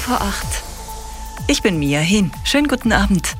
8:15. Ich bin Mia Hin. Schönen guten Abend.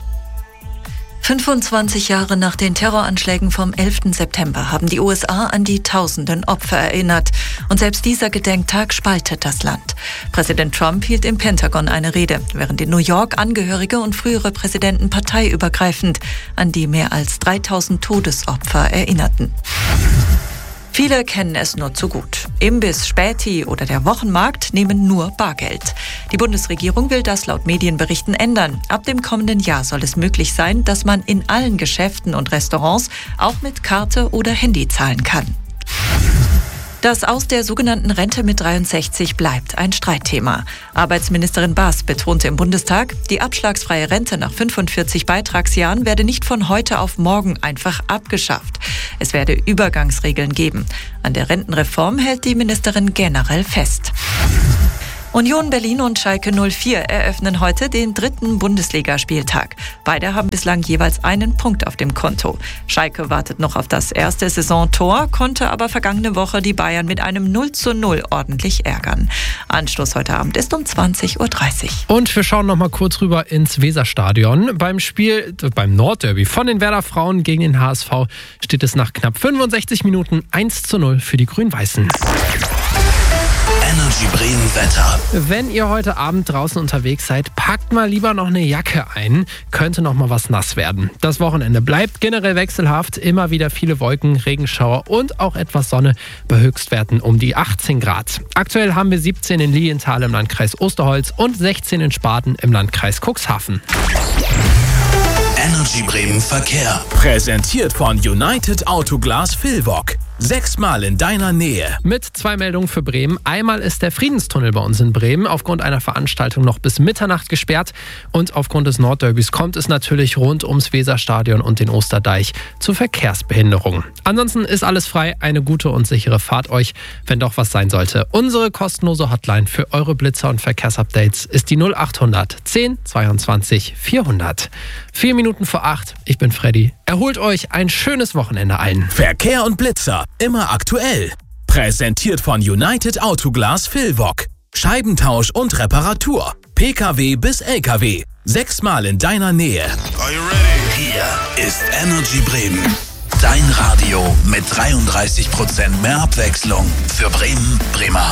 25 Jahre nach den Terroranschlägen vom 11. September haben die USA an die tausenden Opfer erinnert. Und selbst dieser Gedenktag spaltet das Land. Präsident Trump hielt im Pentagon eine Rede, während in New York Angehörige und frühere Präsidenten parteiübergreifend an die mehr als 3000 Todesopfer erinnerten. Viele kennen es nur zu gut. Imbiss, Späti oder der Wochenmarkt nehmen nur Bargeld. Die Bundesregierung will das laut Medienberichten ändern. Ab dem kommenden Jahr soll es möglich sein, dass man in allen Geschäften und Restaurants auch mit Karte oder Handy zahlen kann. Das Aus der sogenannten Rente mit 63 bleibt ein Streitthema. Arbeitsministerin Baas betonte im Bundestag, die abschlagsfreie Rente nach 45 Beitragsjahren werde nicht von heute auf morgen einfach abgeschafft. Es werde Übergangsregeln geben. An der Rentenreform hält die Ministerin generell fest. Union Berlin und Schalke 04 eröffnen heute den 3. Bundesligaspieltag. Beide haben bislang jeweils einen Punkt auf dem Konto. Schalke wartet noch auf das erste Saisontor, konnte aber vergangene Woche die Bayern mit einem 0:0 ordentlich ärgern. Anstoß heute Abend ist um 20:30 Uhr. Und wir schauen noch mal kurz rüber ins Weserstadion. Beim Nordderby von den Werder Frauen gegen den HSV steht es nach knapp 65 Minuten 1:0 für die Grün-Weißen. Energy Bremen Wetter. Wenn ihr heute Abend draußen unterwegs seid, packt mal lieber noch eine Jacke ein. Könnte noch mal was nass werden. Das Wochenende bleibt generell wechselhaft. Immer wieder viele Wolken, Regenschauer und auch etwas Sonne bei Höchstwerten um die 18 Grad. Aktuell haben wir 17 in Lilienthal im Landkreis Osterholz und 16 in Spaten im Landkreis Cuxhaven. Energy Bremen Verkehr. Präsentiert von United Autoglas Villwock. 6-mal in deiner Nähe. Mit 2 Meldungen für Bremen. Einmal ist der Friedenstunnel bei uns in Bremen aufgrund einer Veranstaltung noch bis Mitternacht gesperrt. Und aufgrund des Nordderbys kommt es natürlich rund ums Weserstadion und den Osterdeich zu Verkehrsbehinderungen. Ansonsten ist alles frei. Eine gute und sichere Fahrt euch, wenn doch was sein sollte. Unsere kostenlose Hotline für eure Blitzer und Verkehrsupdates ist die 0800 10 22 400. 4 Minuten vor 8. Ich bin Freddy. Erholt euch ein schönes Wochenende allen. Verkehr und Blitzer. Immer aktuell. Präsentiert von United Autoglas Villwock. Scheibentausch und Reparatur. PKW bis LKW. 6-mal in deiner Nähe. Are you ready? Hier ist Energy Bremen. Dein Radio mit 33% mehr Abwechslung für Bremen, Bremerhaven